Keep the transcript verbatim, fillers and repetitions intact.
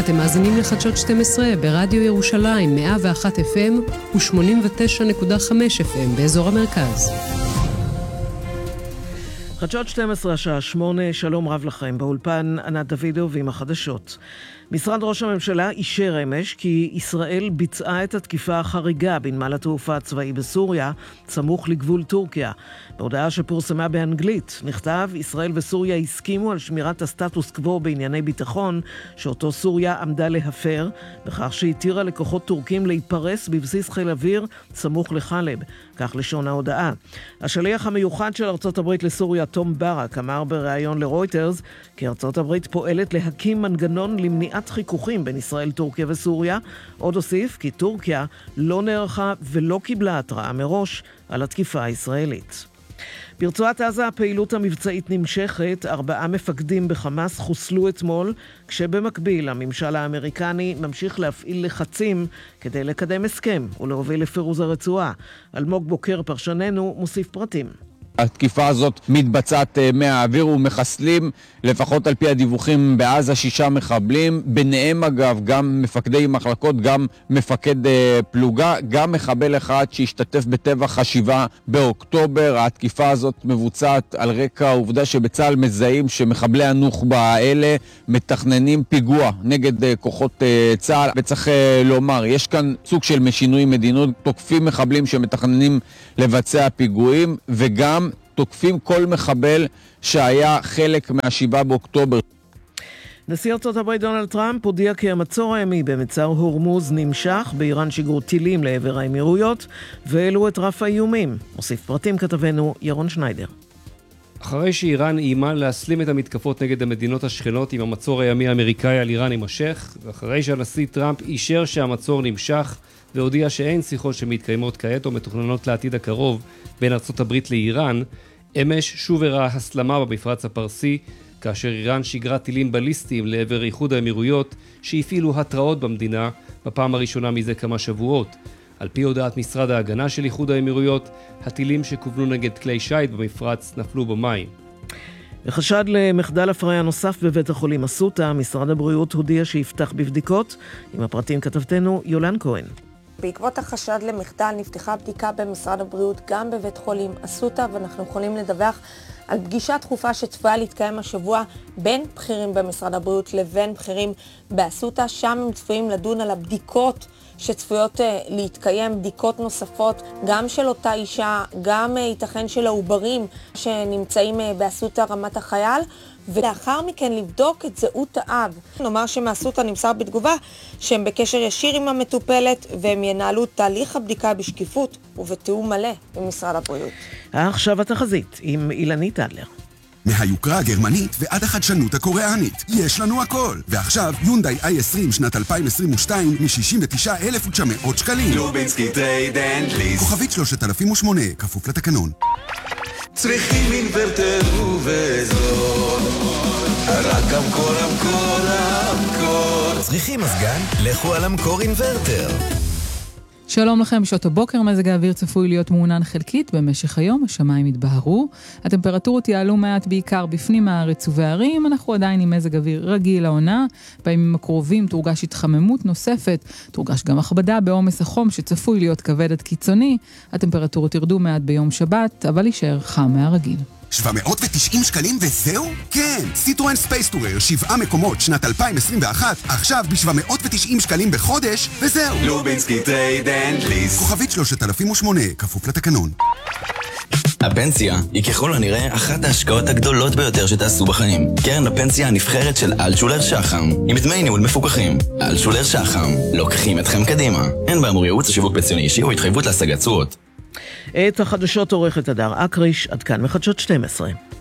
אתם מאזינים לחדשות שתים עשרה ברדיו ירושלים מאה ואחת אף אם ו-שמונים ותשע נקודה חמש אף אם באזור המרכז. חדשות שתים עשרה השעה שמונה, שלום רב לכם. באולפן ענת דוידוב עם החדשות. משרד ראש הממשלה אישר אמש כי ישראל ביצעה את התקיפה החריגה בנמל התעופה הצבאי בסוריה, סמוך לגבול טורקיה. בהודעה שפורסמה באנגלית נכתב, ישראל וסוריה הסכימו על שמירת הסטטוס קוו בענייני ביטחון, שאותו סוריה עמדה להפר, בכך שהתירה לכוחות טורקים להיפרס בבסיס חיל אוויר סמוך לחלב. כך לשון ההודעה. השליח המיוחד של ארצות הברית לסוריה, תום ברק, אמר בריאיון לרויטרס כי ארצות הברית פועלת להקים מנגנון למניעת חיכוכים בין ישראל, טורקיה וסוריה. עוד הוסיף כי טורקיה לא נערכה ולא קיבלה התראה מראש על התקיפה הישראלית. ברצועת עזה הפעילות המבצעית נמשכת. ארבעה מפקדים בחמאס חוסלו אתמול, כשבמקביל הממשל האמריקני ממשיך להפעיל לחצים כדי לקדם הסכם ולהוביל לפירוז הרצועה. אלמוג בוקר פרשננו מוסיף פרטים. התקיפה הזאת מתבצעת מהאוויר ומחסלים, לפחות על פי הדיווחים בעזה, שישה מחבלים, ביניהם אגב גם מפקדי מחלקות, גם מפקד פלוגה, גם מחבל אחד שהשתתף בטבח השבעה באוקטובר. התקיפה הזאת מבוצעת על רקע העובדה שבצה"ל מזהים שמחבלי הנוח'בה האלה מתכננים פיגוע נגד כוחות צה"ל. וצריך לומר, יש כאן סוג של משינוי מדיניות, תוקפים מחבלים שמתכננים לבצע פיגועים, וגם תוקפים כל מחבל שהיה חלק מהשבעה באוקטובר. נשיא ארצות הברית דונלד טראמפ הודיע כי המצור הימי במצר הורמוז נמשך. באיראן שיגרו טילים לעבר האמירויות והעלו את רף האיומים. מוסיף פרטים כתבנו ירון שניידר. אחרי שאיראן איימה להסלים את המתקפות נגד המדינות השכנות עם המצור הימי האמריקאי על איראן יימשך, ואחרי שהנשיא טראמפ אישר שהמצור נמשך והודיע שאין שיחות שמתקיימות כעת או מתוכננות לעתיד הקרוב בין ארצות הברית לאיראן, אמש שוב הראה הסלמה במפרץ הפרסי, כאשר איראן שיגרה טילים בליסטיים לעבר איחוד האמירויות שהפעילו התראות במדינה בפעם הראשונה מזה כמה שבועות. על פי הודעת משרד ההגנה של איחוד האמירויות, הטילים שכוונו נגד כלי שייט במפרץ נפלו במים. בחשד למחדל הפריה נוסף בבית החולים אסותא, משרד הבריאות הודיע שיפתח בבדיקות. עם הפרטים כתבתנו יולן כהן. בעקבות החשד למחדל נפתחה בדיקה במשרד הבריאות גם בבית חולים אסותא, ואנחנו יכולים לדווח על פגישה דחופה שצפויה להתקיים השבוע בין בכירים במשרד הבריאות לבין בכירים באסותא. שם הם צפויים לדון על הבדיקות שצפויות להתקיים, בדיקות נוספות גם של אותה אישה, גם ייתכן של העוברים שנמצאים באסותא רמת החייל, ולאחר מכן לבדוק את זהות האב. נאמר שמאסותא נמסר בתגובה שהם בקשר ישיר עם המטופלת, והם ינהלו תהליך הבדיקה בשקיפות ובתיאום מלא במשרד הבריאות. עכשיו התחזית עם אילנית אדלר. מהיוקרה הגרמנית ועד החדשנות הקוריאנית, יש לנו הכל. ועכשיו יונדאי איי עשרים שנת אלפיים עשרים ושתיים מ-שישים ותשעה אלף ותשע מאות שקלים. לובינסקי טרייד אנד ליס. כוכבית שלושת אלפים ושמונה, כפוף לתקנון. צריכים אינוורטר ובזול, רק אמקור, אמקור, אמקור. צריכים מזגן? לכו על אמקור אינוורטר. שלום לכם, בשעות הבוקר מזג האוויר צפוי להיות מעונן חלקית. במשך היום השמיים יתבהרו, הטמפרטורות יעלו מעט בעיקר בפנים הארץ ובערים. אנחנו עדיין עם מזג אוויר רגיל לעונה. בימים הקרובים תורגש התחממות נוספת, תורגש גם הכבדה בעומס החום שצפוי להיות כבד עד קיצוני. הטמפרטורות ירדו מעט ביום שבת, אבל יישאר חם מהרגיל. שבע מאות ותשעים שקלים וזהו? כן, סיטרואן ספייס טורר, שבעה מקומות, שנת אלפיים עשרים ואחת, עכשיו ב-שבע מאות ותשעים שקלים בחודש, וזהו. לובינסקי טרייד אנד ליס. כוכבית שלושת אלפים ושמונה, כפוף לתקנון. הפנסיה היא ככל הנראה אחת ההשקעות הגדולות ביותר שתעשו בחיים. קרן הפנסיה הנבחרת של אלטשולר שחם, עם דמי ניהול מפוקחים. אלטשולר שחם, לוקחים אתכם קדימה. אין באמור ייעוץ לשיווק פנסיוני אישי או התחייבות להשגת תשואות. את החדשות עורכת הדר אקריש, עד כאן מחדשות שתים עשרה.